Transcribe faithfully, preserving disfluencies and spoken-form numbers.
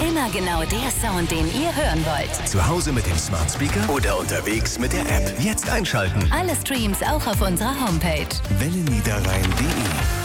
Immer genau der Sound, den ihr hören wollt. Zu Hause mit dem Smart Speaker oder unterwegs mit der App. Jetzt einschalten. Alle Streams auch auf unserer Homepage. Welle Niederrhein punkt de